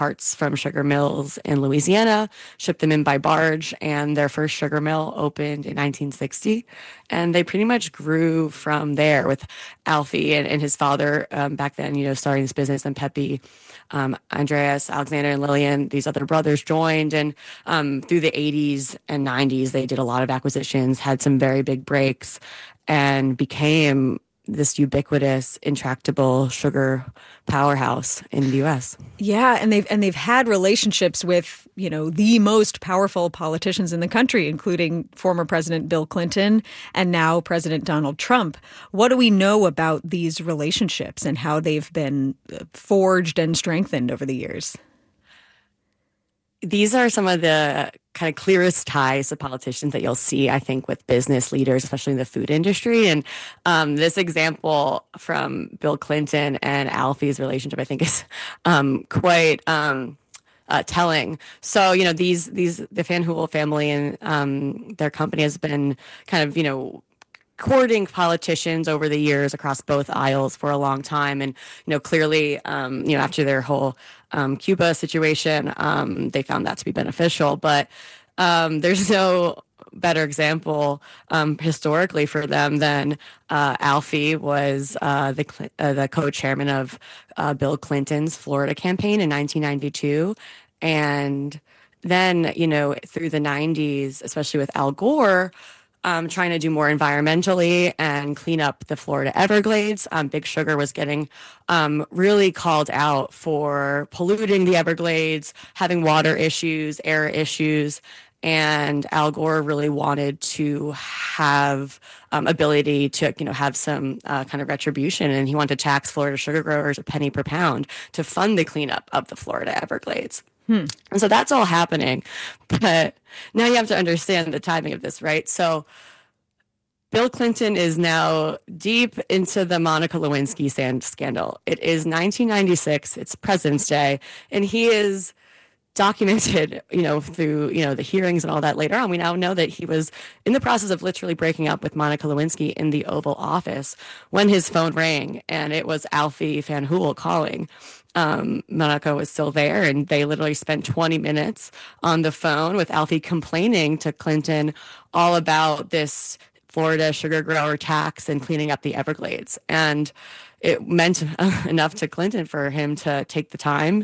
carts from sugar mills in Louisiana, shipped them in by barge, and their first sugar mill opened in 1960. And they pretty much grew from there with Alfie and his father back then, starting this business, and Pepe, Andreas, Alexander, and Lillian, these other brothers joined. And through the 80s and 90s, they did a lot of acquisitions, had some very big breaks, and became this ubiquitous, intractable sugar powerhouse in the U.S. Yeah, and they've had relationships with, the most powerful politicians in the country, including former President Bill Clinton and now President Donald Trump. What do we know about these relationships and how they've been forged and strengthened over the years? These are some of the kind of clearest ties to politicians that you'll see, I think, with business leaders, especially in the food industry. And this example from Bill Clinton and Alfie's relationship, I think, is quite telling. So, the Fanjul family and their company has been kind of, courting politicians over the years across both aisles for a long time. And, clearly, after their whole Cuba situation, they found that to be beneficial. But there's no better example historically for them than Alfie was the co-chairman of Bill Clinton's Florida campaign in 1992. And then, through the 90s, especially with Al Gore, trying to do more environmentally and clean up the Florida Everglades. Big Sugar was getting really called out for polluting the Everglades, having water issues, air issues. And Al Gore really wanted to have ability to, have some kind of retribution. And he wanted to tax Florida sugar growers a penny per pound to fund the cleanup of the Florida Everglades. And so that's all happening. But now you have to understand the timing of this, right? So Bill Clinton is now deep into the Monica Lewinsky scandal. It is 1996. It's President's Day. And he is documented, through, the hearings and all that later on. We now know that he was in the process of literally breaking up with Monica Lewinsky in the Oval Office when his phone rang, and it was Alfie Fanjul calling. Monica was still there, and they literally spent 20 minutes on the phone with Alfie complaining to Clinton all about this Florida sugar grower tax and cleaning up the Everglades. And it meant enough to Clinton for him to take the time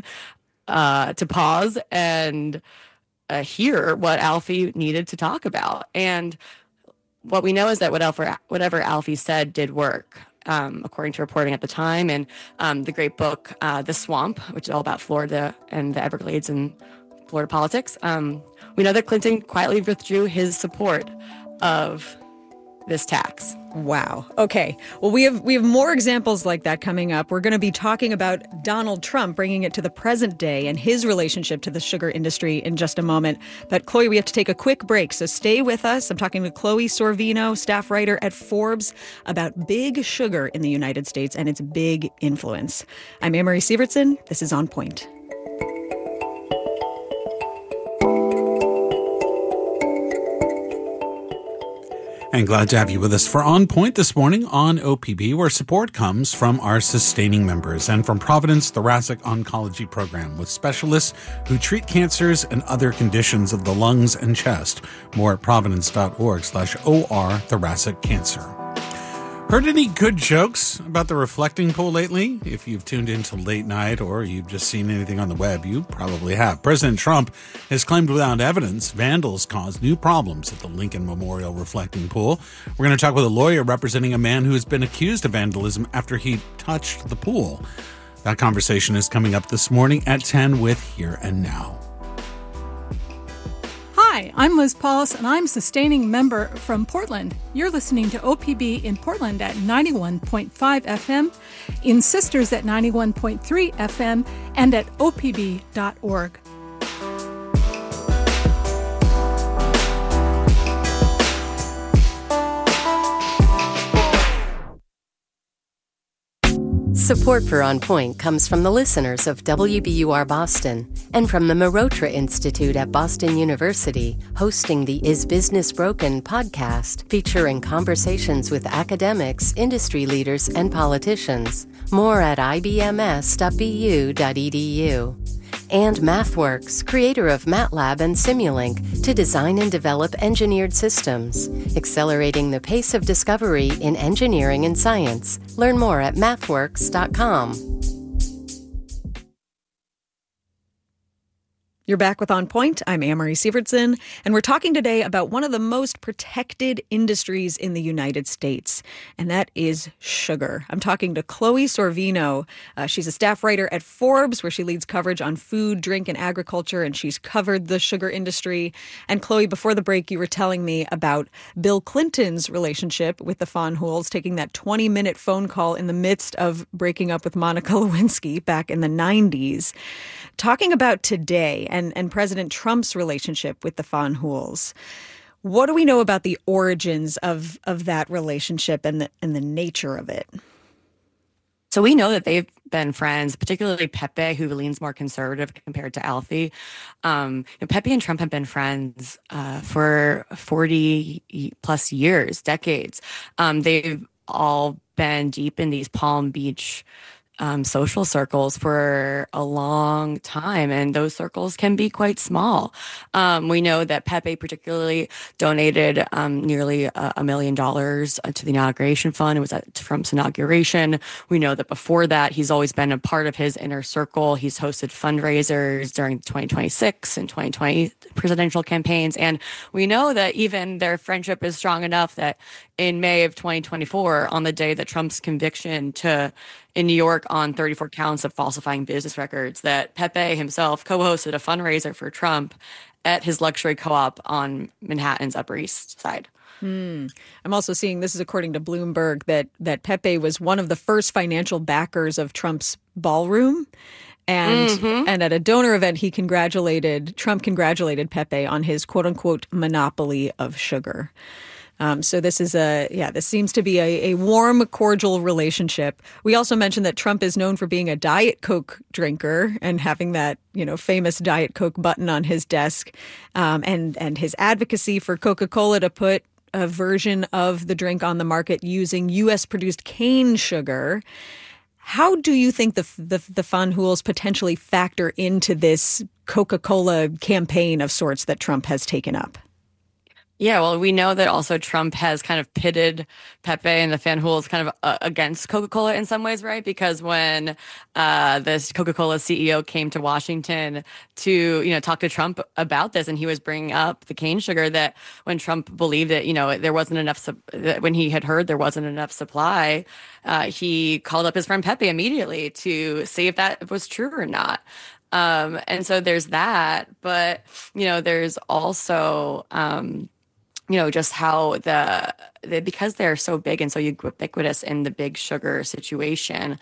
to pause and hear what Alfie needed to talk about. And what we know is that whatever Alfie said did work. According to reporting at the time, and the great book, The Swamp, which is all about Florida and the Everglades and Florida politics. We know that Clinton quietly withdrew his support of this tax. Wow. Okay. Well, we have more examples like that coming up. We're going to be talking about Donald Trump, bringing it to the present day and his relationship to the sugar industry in just a moment. But Chloe, we have to take a quick break, so stay with us. I'm talking to Chloe Sorvino, staff writer at Forbes, about big sugar in the United States and its big influence. I'm Amory Sievertson. This is On Point. And glad to have you with us for On Point this morning on OPB, where support comes from our sustaining members and from Providence Thoracic Oncology Program with specialists who treat cancers and other conditions of the lungs and chest. More at providence.org/OR thoracic cancer. Heard any good jokes about the reflecting pool lately? If you've tuned into late night or you've just seen anything on the web, you probably have. President Trump has claimed without evidence vandals caused new problems at the Lincoln Memorial reflecting pool. We're going to talk with a lawyer representing a man who has been accused of vandalism after he touched the pool. That conversation is coming up this morning at 10 with Here and Now. Hi, I'm Liz Paulus, and I'm sustaining member from Portland. You're listening to OPB in Portland at 91.5 FM, in Sisters at 91.3 FM, and at opb.org. Support for On Point comes from the listeners of WBUR Boston and from the Marotra Institute at Boston University, hosting the Is Business Broken podcast, featuring conversations with academics, industry leaders, and politicians. More at ibms.bu.edu. And MathWorks, creator of MATLAB and Simulink, to design and develop engineered systems, accelerating the pace of discovery in engineering and science. Learn more at mathworks.com. You're back with On Point. I'm Amory Sievertson, and we're talking today about one of the most protected industries in the United States, and that is sugar. I'm talking to Chloe Sorvino. She's a staff writer at Forbes, where she leads coverage on food, drink, and agriculture, and she's covered the sugar industry. And Chloe, before the break, you were telling me about Bill Clinton's relationship with the Fanjuls, taking that 20-minute phone call in the midst of breaking up with Monica Lewinsky back in the 90s. Talking about today and President Trump's relationship with the Fanjuls, what do we know about the origins of that relationship and the nature of it? So we know that they've been friends, particularly Pepe, who leans more conservative compared to Alfie. Pepe and Trump have been friends for 40 plus years, decades. They've all been deep in these Palm Beach social circles for a long time, and those circles can be quite small. We know that Pepe particularly donated nearly $1 million to the inauguration fund. It was at Trump's inauguration. We know that before that, he's always been a part of his inner circle. He's hosted fundraisers during the 2026 and 2020 presidential campaigns. And we know that even their friendship is strong enough that in May of 2024, on the day that Trump's conviction in New York on 34 counts of falsifying business records, that Pepe himself co-hosted a fundraiser for Trump at his luxury co-op on Manhattan's Upper East Side. I'm also seeing, this is according to Bloomberg, that Pepe was one of the first financial backers of Trump's ballroom. And at a donor event, Trump congratulated Pepe on his quote unquote monopoly of sugar. So this is this seems to be a warm, cordial relationship. We also mentioned that Trump is known for being a Diet Coke drinker and having that, famous Diet Coke button on his desk, and his advocacy for Coca-Cola to put a version of the drink on the market using U.S. produced cane sugar. How do you think the Fanjuls potentially factor into this Coca-Cola campaign of sorts that Trump has taken up? Yeah, well, we know that also Trump has kind of pitted Pepe and the Fanjuls kind of against Coca-Cola in some ways, right? Because when this Coca-Cola CEO came to Washington to, talk to Trump about this, and he was bringing up the cane sugar, that when Trump believed that, there wasn't enough, when he had heard there wasn't enough supply, he called up his friend Pepe immediately to see if that was true or not. And so there's that, but, there's also, just how because they're so big and so ubiquitous in the big sugar situation,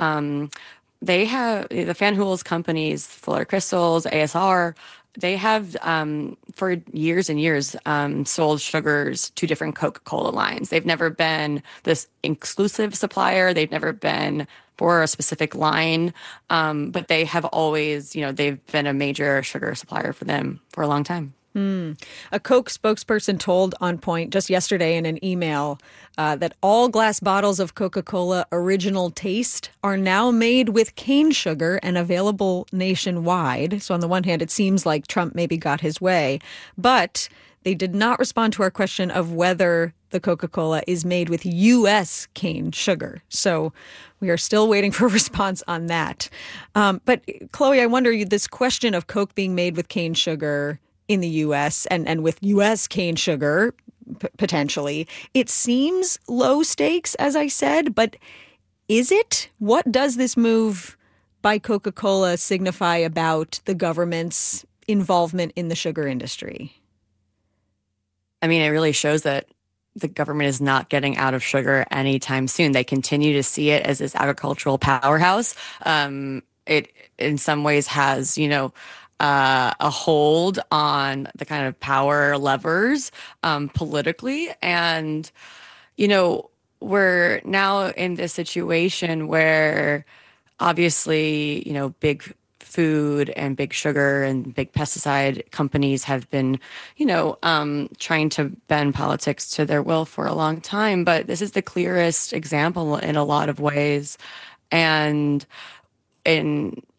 they have the Fanjuls companies, Florida Crystals, ASR. They have for years and years sold sugars to different Coca-Cola lines. They've never been this exclusive supplier. They've never been for a specific line, but they have always, they've been a major sugar supplier for them for a long time. A Coke spokesperson told On Point just yesterday in an email that all glass bottles of Coca-Cola Original Taste are now made with cane sugar and available nationwide. So on the one hand, it seems like Trump maybe got his way, but they did not respond to our question of whether the Coca-Cola is made with U.S. cane sugar. So we are still waiting for a response on that. But Chloe, I wonder, this question of Coke being made with cane sugar in the U.S. and with U.S. cane sugar, potentially, it seems low stakes, as I said, but is it? What does this move by Coca-Cola signify about the government's involvement in the sugar industry? I mean, it really shows that the government is not getting out of sugar anytime soon. They continue to see it as this agricultural powerhouse. It, in some ways, has, a hold on the kind of power levers politically. And, we're now in this situation where obviously, big food and big sugar and big pesticide companies have been, trying to bend politics to their will for a long time. But this is the clearest example in a lot of ways. And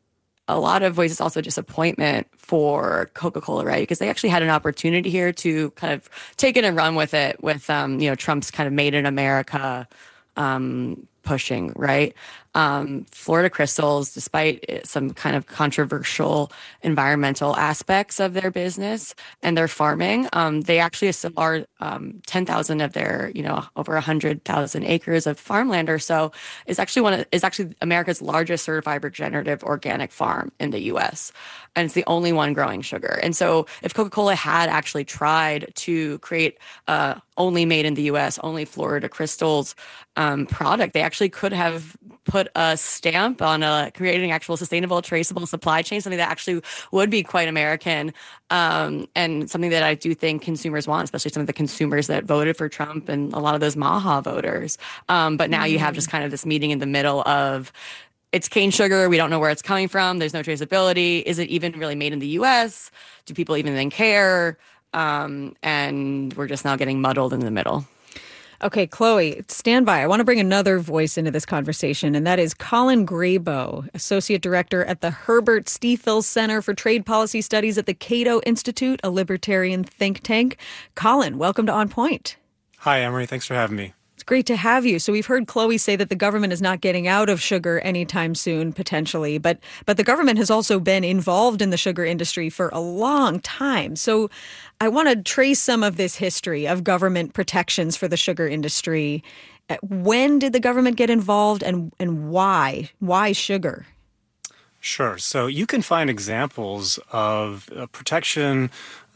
a lot of ways, it's also disappointment for Coca-Cola, right? Because they actually had an opportunity here to kind of take it and run with it with, Trump's kind of Made in America pushing, right? Florida Crystals, despite some kind of controversial environmental aspects of their business and their farming, they actually still are 10,000 of their, over 100,000 acres of farmland or so is actually America's largest certified regenerative organic farm in the U.S. And it's the only one growing sugar. And so if Coca-Cola had actually tried to create only made in the U.S., only Florida Crystals product, they actually could have put a stamp on creating actual sustainable, traceable supply chain, something that actually would be quite American, and something that I do think consumers want, especially some of the consumers that voted for Trump and a lot of those MAHA voters. But now you have just kind of this meeting in the middle of, it's cane sugar. We don't know where it's coming from. There's no traceability. Is it even really made in the U.S.? Do people even then care? And we're just now getting muddled in the middle. Okay, Chloe, stand by. I want to bring another voice into this conversation, and that is Colin Grabow, Associate Director at the Herbert Stiefel Center for Trade Policy Studies at the Cato Institute, a libertarian think tank. Colin, welcome to On Point. Hi, Emery. Thanks for having me. It's great to have you. So we've heard Chloe say that the government is not getting out of sugar anytime soon, potentially, but the government has also been involved in the sugar industry for a long time. So I want to trace some of this history of government protections for the sugar industry. When did the government get involved, and why? Why sugar? Sure. So you can find examples of protection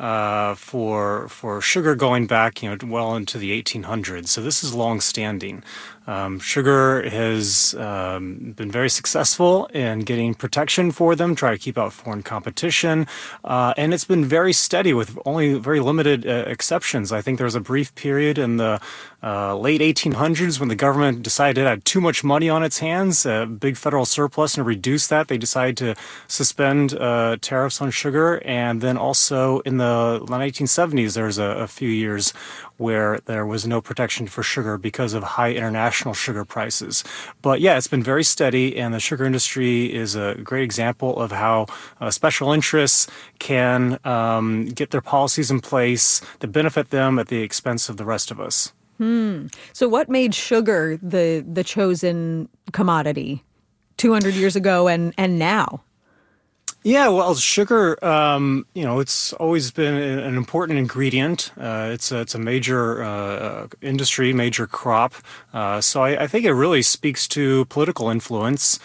for sugar going back, well into the 1800s. So this is long-standing. Sugar has been very successful in getting protection for them, try to keep out foreign competition, and it's been very steady with only very limited exceptions. I think there was a brief period in the late 1800s when the government decided it had too much money on its hands, a big federal surplus, and to reduce that, they decided to suspend tariffs on sugar. And then also in the 1970s, there was a few years where there was no protection for sugar because of high international sugar prices. But yeah, it's been very steady, and the sugar industry is a great example of how special interests can get their policies in place that benefit them at the expense of the rest of us. So what made sugar the chosen commodity 200 years ago and now? Yeah, well, sugar, it's always been an important ingredient. It's a major industry, major crop. So I think it really speaks to political influence.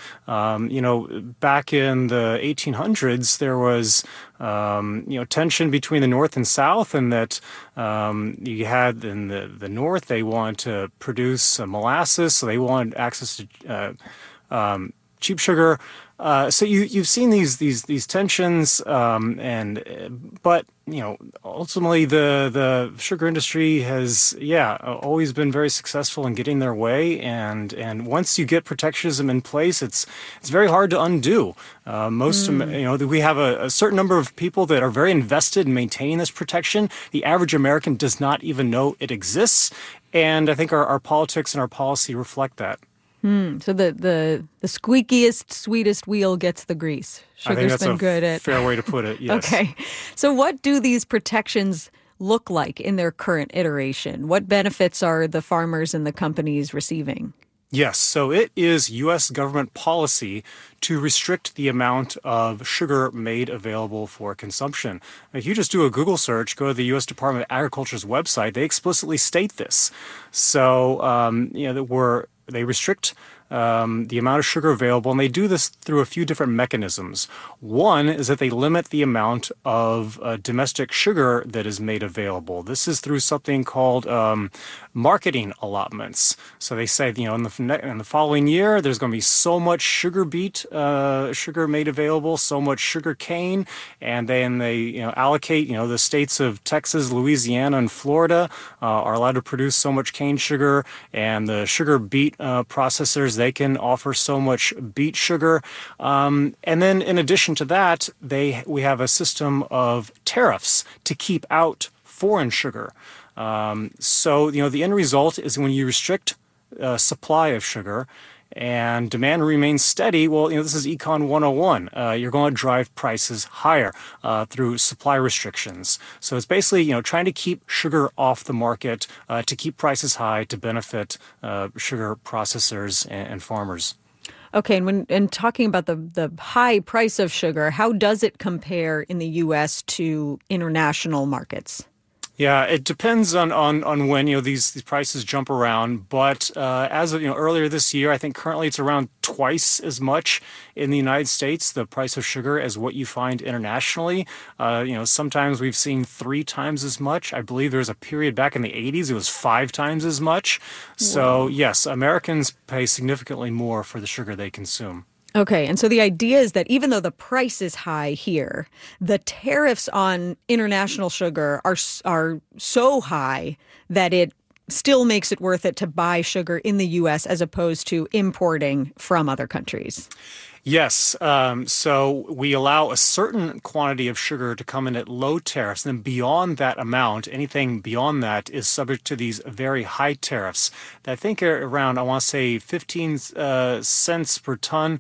Back in the 1800s, there was tension between the North and South, and that you had in the North, they wanted to produce molasses, so they wanted access to cheap sugar. So you've seen these tensions, but ultimately the sugar industry has always been very successful in getting their way, and once you get protectionism in place, it's very hard to undo. We have a certain number of people that are very invested in maintaining this protection. The average American does not even know it exists, and I think our politics and our policy reflect that. So the squeakiest, sweetest wheel gets the grease. Sugar's been good at. Fair way to put it. Yes. Okay. So what do these protections look like in their current iteration? What benefits are the farmers and the companies receiving? Yes. So it is U.S. government policy to restrict the amount of sugar made available for consumption. If you just do a Google search, go to the U.S. Department of Agriculture's website, they explicitly state this. So, they restrict the amount of sugar available, and they do this through a few different mechanisms. One is that they limit the amount of domestic sugar that is made available. This is through something called marketing allotments. So they say, in the following year, there's going to be so much sugar beet sugar made available, so much sugar cane, and then they allocate. The states of Texas, Louisiana, and Florida are allowed to produce so much cane sugar, and the sugar beet processors, they can offer so much beet sugar. And then in addition to that, we have a system of tariffs to keep out foreign sugar. So the end result is when you restrict supply of sugar, and demand remains steady, well, this is Econ 101. You're going to drive prices higher through supply restrictions. So it's basically, trying to keep sugar off the market to keep prices high to benefit sugar processors and farmers. Okay, and talking about the high price of sugar, how does it compare in the U.S. to international markets? Yeah, it depends on when these prices jump around. But as of earlier this year, I think currently it's around twice as much in the United States, the price of sugar, as what you find internationally. Sometimes we've seen 3 times as much. I believe there was a period back in the 80s it was 5 times as much. So yes, Americans pay significantly more for the sugar they consume. Okay, and so the idea is that even though the price is high here, the tariffs on international sugar are so high that it still makes it worth it to buy sugar in the U.S. as opposed to importing from other countries. Yes. So we allow a certain quantity of sugar to come in at low tariffs. And then beyond that amount, anything beyond that is subject to these very high tariffs that I think are around, I want to say, 15 cents per ton.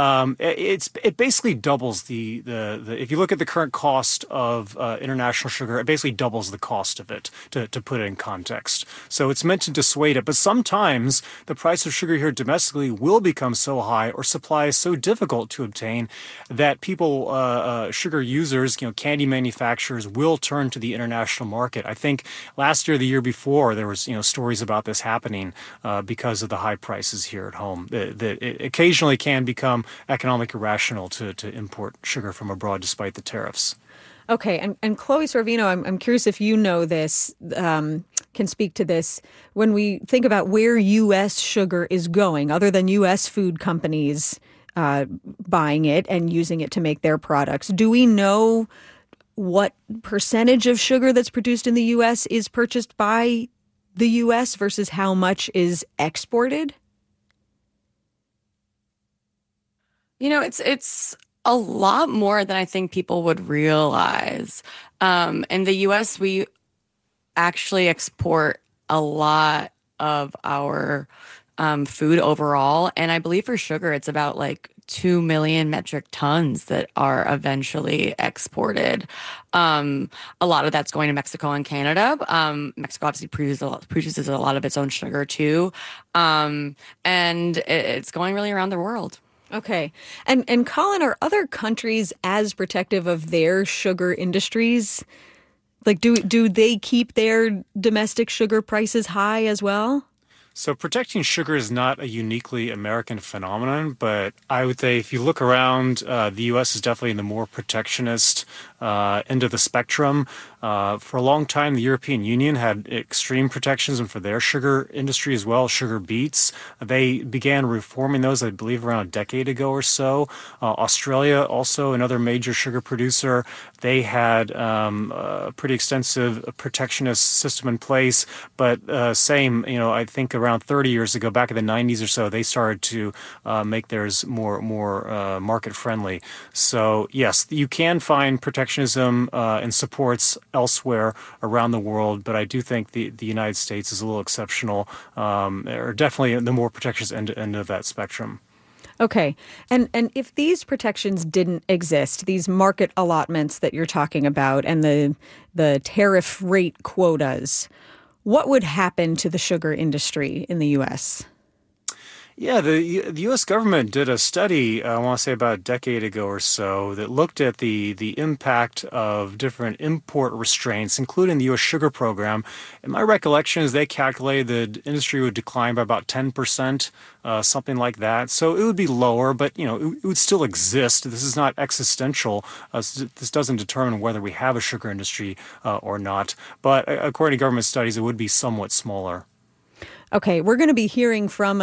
It basically doubles the if you look at the current cost of international sugar, it basically doubles the cost of it, to put it in context. So it's meant to dissuade it. But sometimes the price of sugar here domestically will become so high, or supply is so difficult to obtain, that people, sugar users, candy manufacturers, will turn to the international market. I think last year, the year before, there was stories about this happening because of the high prices here at home. It occasionally can become economically irrational to import sugar from abroad despite the tariffs. Okay, and Chloe Sorvino, I'm curious if you know this, can speak to this. When we think about where U.S. sugar is going, other than U.S. food companies buying it and using it to make their products, do we know what percentage of sugar that's produced in the U.S. is purchased by the U.S. versus how much is exported? It's a lot more than I think people would realize. In the U.S., we actually export a lot of our food overall. And I believe for sugar, it's about 2 million metric tons that are eventually exported. A lot of that's going to Mexico and Canada. Mexico obviously produces a lot of its own sugar too. And it's going really around the world. Okay. And Colin, are other countries as protective of their sugar industries? Do they keep their domestic sugar prices high as well? So protecting sugar is not a uniquely American phenomenon, but I would say if you look around, the U.S. is definitely in the more protectionist end of the spectrum. For a long time, the European Union had extreme protectionism for their sugar industry as well, sugar beets. They began reforming those, I believe, around a decade ago or so. Australia, also another major sugar producer, they had a pretty extensive protectionist system in place, but same, I think around 30 years ago, back in the 90s or so, they started to make theirs more market friendly. So yes, you can find protectionism and supports elsewhere around the world, but I do think the United States is a little exceptional, or definitely the more protectionist end of that spectrum. Okay. And if these protections didn't exist, these market allotments that you're talking about and the tariff rate quotas, what would happen to the sugar industry in the U.S.? Yeah, the U.S. government did a study, I want to say about a decade ago or so, that looked at the impact of different import restraints, including the U.S. sugar program. And my recollection is they calculated the industry would decline by about 10%, something like that. So it would be lower, but it would still exist. This is not existential. This doesn't determine whether we have a sugar industry or not. But according to government studies, it would be somewhat smaller. Okay, we're going to be hearing from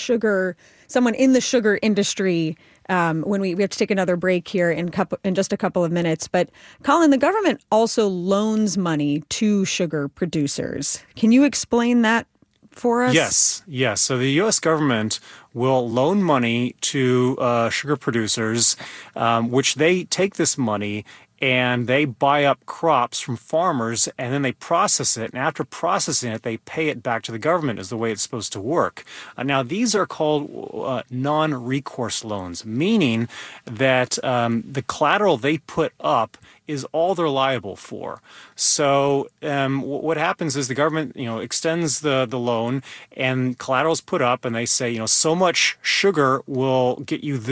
someone in the sugar industry when we have to take another break here in just a couple of minutes. But Colin, the government also loans money to sugar producers. Can you explain that for us? Yes. So the U.S. government will loan money to sugar producers, which they take this money and they buy up crops from farmers, and then they process it. And after processing it, they pay it back to the government is the way it's supposed to work. Now, these are called non-recourse loans, meaning that the collateral they put up is all they're liable for. So what happens is the government, extends the loan, and collateral is put up, and they say, so much sugar will get you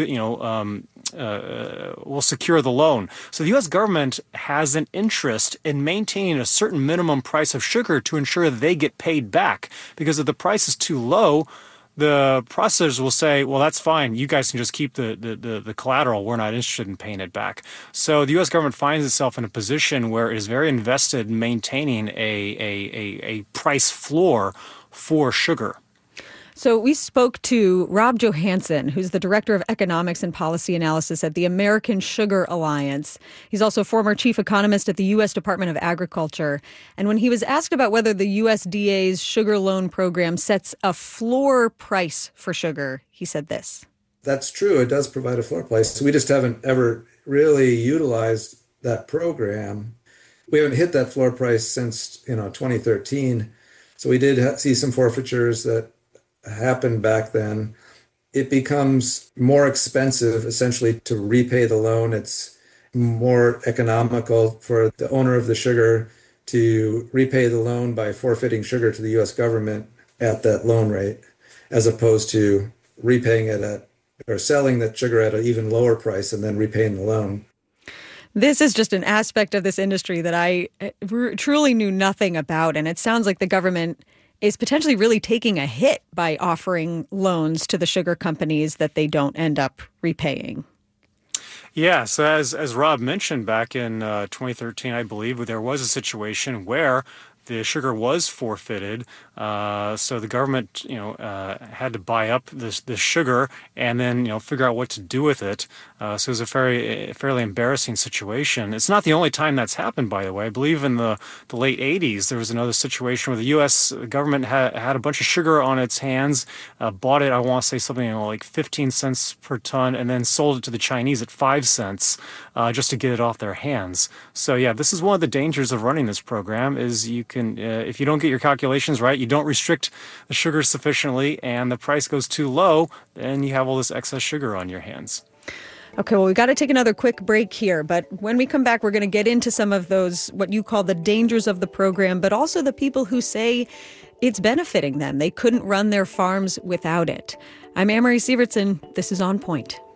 will secure the loan. So the U.S. government has an interest in maintaining a certain minimum price of sugar to ensure that they get paid back. Because if the price is too low, the processors will say, well, that's fine. You guys can just keep the collateral. We're not interested in paying it back. So the U.S. government finds itself in a position where it is very invested in maintaining a price floor for sugar. So we spoke to Rob Johansson, who's the Director of Economics and Policy Analysis at the American Sugar Alliance. He's also former chief economist at the U.S. Department of Agriculture. And when he was asked about whether the USDA's sugar loan program sets a floor price for sugar, he said this. That's true. It does provide a floor price. We just haven't ever really utilized that program. We haven't hit that floor price since 2013. So we did see some forfeitures that happened back then. It becomes more expensive essentially to repay the loan. It's more economical for the owner of the sugar to repay the loan by forfeiting sugar to the U.S. government at that loan rate, as opposed to repaying it or selling that sugar at an even lower price and then repaying the loan. This is just an aspect of this industry that I truly knew nothing about. And it sounds like the government is potentially really taking a hit by offering loans to the sugar companies that they don't end up repaying. Yeah, so as Rob mentioned, back in 2013, I believe, there was a situation where the sugar was forfeited, so the government, had to buy up this sugar and then, figure out what to do with it. So it was a fairly embarrassing situation. It's not the only time that's happened, by the way. I believe in the late 80s, there was another situation where the U.S. government had a bunch of sugar on its hands, bought it, I want to say something like 15 cents per ton, and then sold it to the Chinese at 5 cents just to get it off their hands. So yeah, this is one of the dangers of running this program is you can, if you don't get your calculations right, you don't restrict the sugar sufficiently, and the price goes too low, then you have all this excess sugar on your hands. Okay, well, we got to take another quick break here, but when we come back, we're going to get into some of those, what you call the dangers of the program, but also the people who say it's benefiting them. They couldn't run their farms without it. I'm Anne-Marie Sievertson. This is On Point.